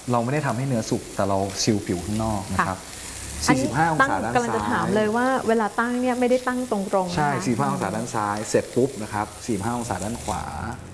เราไม่ได้ทำให้เนื้อสุกแต่เราซิลผิวข้างนอกนะครับ45 องศาด้านซ้ายกำลังจะถามเลยว่าเวลาตั้งเนี่ยไม่ได้ตั้งตรงๆใช่45 องศาด้านซ้ายเสร็จปุ๊บนะครับ45 องศาด้านขวา